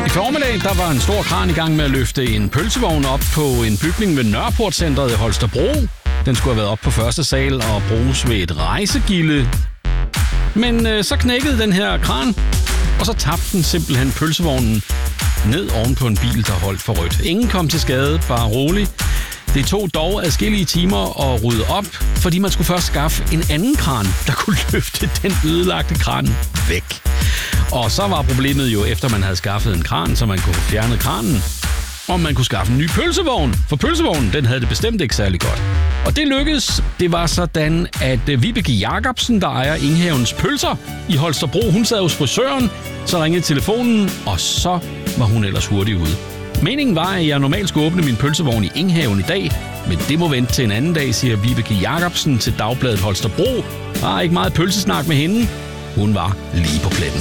formiddag, der var en stor kran i gang med at løfte en pølsevogn op på en bygning ved Nørreportcentret i Holstebro. Den skulle have været op på første sal og bruges ved et rejsegilde. Men så knækkede den her kran, og så tabte den simpelthen pølsevognen ned oven på en bil, der holdt for rødt. Ingen kom til skade, bare rolig. Det tog dog adskillige timer at rydde op, fordi man skulle først skaffe en anden kran, der kunne løfte den ødelagte kran væk. Og så var problemet jo, efter man havde skaffet en kran, så man kunne fjerne kranen, om man kunne skaffe en ny pølsevogn. For pølsevognen, den havde det bestemt ikke særlig godt. Og det lykkedes. Det var sådan, at Vibeke Jacobsen, der ejer Enghavens Pølser i Holstebro, hun sad hos frisøren, så ringede telefonen, og så var hun ellers hurtigt ude. Meningen var, at jeg normalt skulle åbne min pølsevogn i Enghaven i dag, men det må vente til en anden dag, siger Vibeke Jacobsen til Dagbladet Holstebro. Der er ikke meget pølsesnak med hende. Hun var lige på pletten.